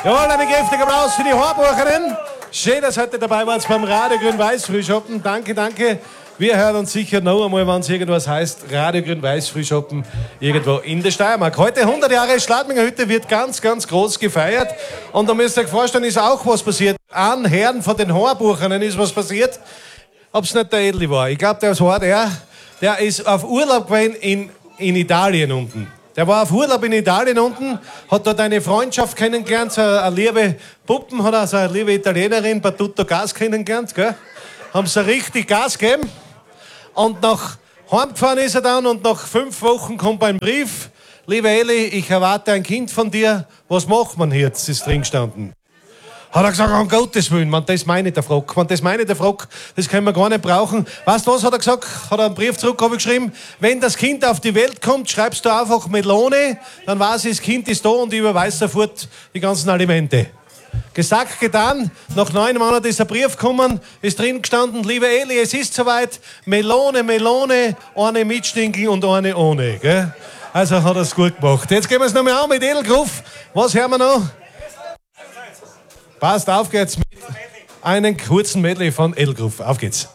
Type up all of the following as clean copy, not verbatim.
Jawohl, einen kräftigen Applaus für die Haarbucherin. Schön, dass heute dabei wart beim Radio Grün-Weiß Frühschoppen. Danke, danke. Wir hören uns sicher noch einmal, wenn es irgendwas heißt, Radio Grün-Weiß Frühschoppen irgendwo in der Steiermark. Heute 100 Jahre Schladminger Hütte wird ganz, ganz groß gefeiert. Und da müsst ihr euch vorstellen, ist auch was passiert. An Herrn von den Haarbuchern ist was passiert. Ob es nicht der Edli war. Ich glaube, der ist auf Urlaub gewesen in Italien unten. Der war auf Urlaub in Italien unten, hat dort eine Freundschaft kennengelernt, so eine liebe Puppen, hat also eine liebe Italienerin, Battuto Gas kennengelernt, gell? Haben sie richtig Gas gegeben. Und nach heimgefahren ist er dann und nach 5 Wochen kommt ein Brief. Liebe Eli, ich erwarte ein Kind von dir. Was macht man jetzt? Ist drin gestanden. Hat er gesagt, um Gottes Willen, man, das meine der Frock. Man, das meine der Frock, das können wir gar nicht brauchen. Weißt du was, hat er gesagt? Hat er einen Brief zurückgeschrieben. Wenn das Kind auf die Welt kommt, schreibst du einfach Melone, dann weiß ich, das Kind ist da und ich überweise sofort die ganzen Alimente. Gesagt, getan. Nach 9 Monaten ist ein Brief gekommen, ist drin gestanden, liebe Eli, es ist soweit, Melone, Melone, eine mit Stinkel und eine ohne. Gell? Also hat er es gut gemacht. Jetzt gehen wir es nochmal an mit Edelgruf. Was hören wir noch? Passt, auf geht's mit einem kurzen Medley von Edelgruf. Auf geht's.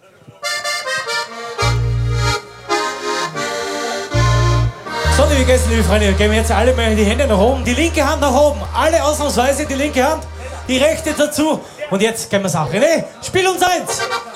So, liebe Gäste, liebe Freunde, geben wir jetzt alle mal die Hände nach oben, die linke Hand nach oben, alle ausnahmsweise die linke Hand, die rechte dazu. Und jetzt gehen wir es auch. René, spiel uns eins!